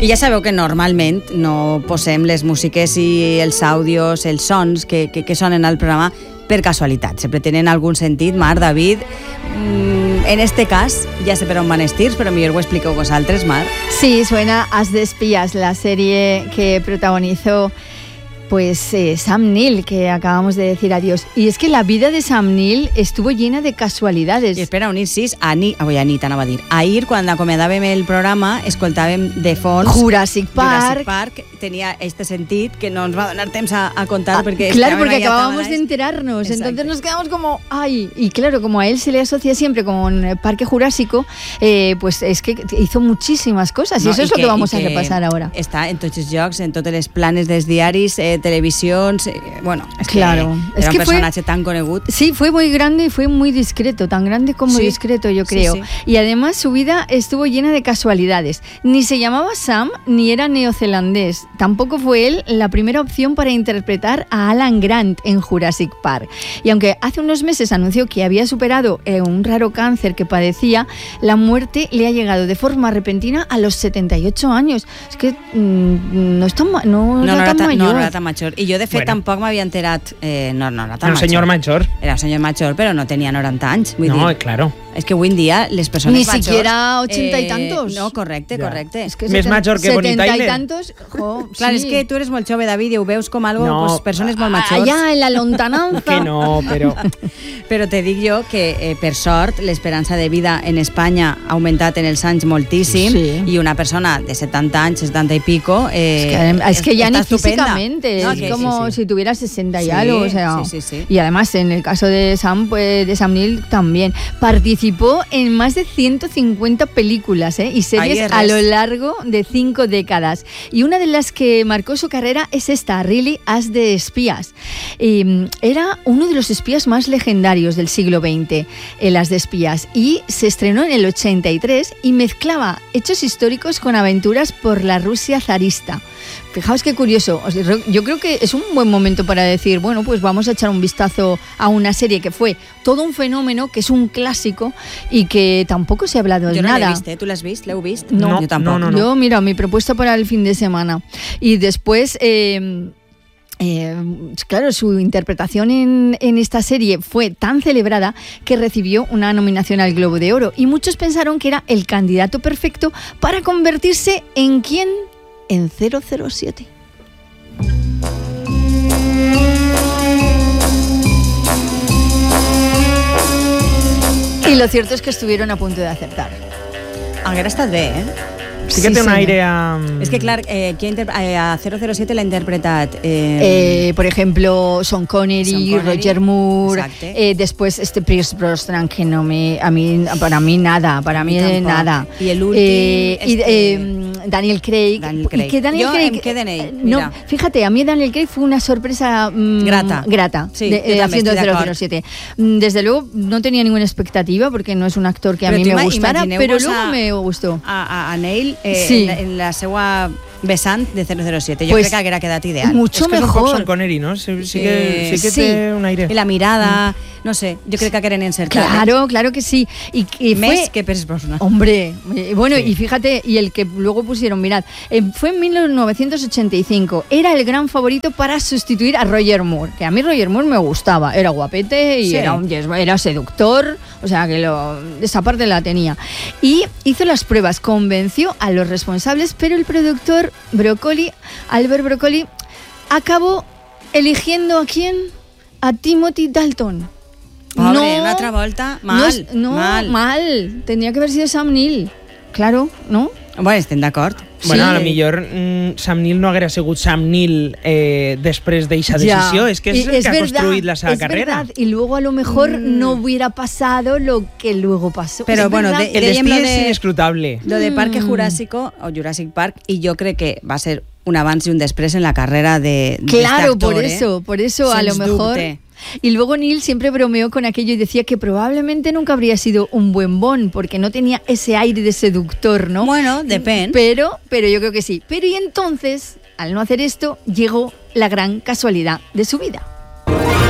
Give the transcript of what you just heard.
I ja sabeu que normalment no posem les músiques i els àudios, els sons que sonen al programa per casualitat. Sempre tenen algun sentit. Mar, David, en este cas, ja sé per on van els tirs, però millor ho expliqueu vosaltres, Mar. Sí, suena As de Espías, la serie que protagonizó pues Sam Neill, que acabamos de decir adiós. Y es que la vida de Sam Neill estuvo llena de casualidades. I espera, un incís, Anit anava a dir. Ahir, quan acomiadàvem el programa, escoltàvem de fons Jurassic Park tenia este sentit que no ens va donar temps a contar. Porque claro, porque acabábamos de enterarnos. Exacto. Entonces nos quedamos como, ay, y claro, como a él se le asocia siempre con el Parque Jurásico, pues es que hizo muchísimas cosas, y eso es lo que vamos a repasar ahora. Està en tots els llocs, en totes les planes dels diaris, televisions, bueno, es claro, que era un personaje tan conegut. Sí, fue muy grande y fue muy discreto, tan grande como discreto, yo creo. Sí. Y además su vida estuvo llena de casualidades. Ni se llamaba Sam, ni era neozelandés. Tampoco fue él la primera opción para interpretar a Alan Grant en Jurassic Park. Y aunque hace unos meses anunció que había superado un raro cáncer que padecía, la muerte le ha llegado de forma repentina a los 78 años. Es que no era tan mayor. No era tan major. I jo, de fet, tampoc m'havia enterat... No era tan major. Senyor major. Era un senyor major, però no tenia 90 anys. Vull dir. Claro. És que avui en dia les persones ni majors... Ni siquiera 80 y tantos. No, correcte. Es que més major que Bonnie Tyler. 70 y tantos... Clar, és que tu eres molt jove, David, i ho veus com algo, pues, persones molt majors. Allà, en la lontananza. Que no, però... Però te dic jo que, per sort, l'esperança de vida en Espanya ha augmentat en els anys moltíssim, i una persona de 70 anys, 70 y pico... es que ya ni físicamente, no, es como si tuviera 60 y algo, o sea... Sí. Y además, en el caso de Sam, pues, de Sam Neill también, participó en más de 150 películas y series a lo largo de 5 décadas. Y una de las que marcó su carrera es esta, Really, As de Espías. Era uno de los espías más legendarios del siglo XX, el As de Espías, y se estrenó en el 83 y mezclaba hechos históricos con aventuras por la Rusia zarista. Fijaos qué curioso. Yo creo que es un buen momento para decir, bueno, pues vamos a echar un vistazo a una serie que fue todo un fenómeno, que es un clásico y que tampoco se ha hablado de nada. Yo no l'he vist, ¿tú l'has vist? ¿L'heu vist? No, yo tampoco. No. Yo, mira, mi propuesta para el fin de semana. Y después... claro, su interpretación en esta serie fue tan celebrada que recibió una nominación al Globo de Oro, y muchos pensaron que era el candidato perfecto para convertirse en ¿quién? En 007. Y lo cierto es que estuvieron a punto de acertar. Haguera estat bé, Sí que té un aire a... És que, clar, a 007 l'ha interpretat... por ejemplo, Sean Connery, Roger Moore, después Pierce Brosnan, que para mí nada. Y el último... Daniel Craig. Y que Daniel Craig... queda en ell, no, fíjate, a mí Daniel Craig fue una sorpresa grata haciendo 007. Desde luego no tenía ninguna expectativa, porque no es un actor que a mí me gustara, pero luego me gustó. A Neil en la seva vessant de 007. Jo crec que haguera quedat ideal. Mucho mejor. És que és un poc Sean Connery, no? Sí que té un aire. Y la mirada, no sé, yo creo que hagueren encertat. Claro que sí. Y més que Pierce Brosnan. Hombre, bueno, y fíjate, y el que luego pusieron, mirad, fue en 1985. Era el gran favorito para sustituir a Roger Moore, que a mí Roger Moore me gustaba. Era guapete y era seductor, o sea que esa parte la tenía. Y hizo las pruebas, convenció a los responsables, pero el productor Albert Broccoli, acabó eligiendo ¿a quién? A Timothy Dalton. Pobre, una altra volta, mal. Tenía que haber sido Sam Neill. Claro, ¿no? Bueno, estem d'acord. Bueno, a lo millor Sam Neill no haguera sigut Sam Neill després d'eixa decisió. És que és el que ha construït la seva carrera. Verdad. Y luego a lo mejor no hubiera pasado lo que luego pasó. Pero bueno, el destí és inescrutable. Lo de Parque Jurásico o Jurassic Park, y yo creo que va a ser un avance y un després en la carrera de claro, este actor, por eso a lo mejor... Y luego Neil siempre bromeó con aquello y decía que probablemente nunca habría sido un buen Bond, porque no tenía ese aire de seductor, ¿no? Bueno, depende. Pero yo creo que sí. Pero y entonces, al no hacer esto, llegó la gran casualidad de su vida.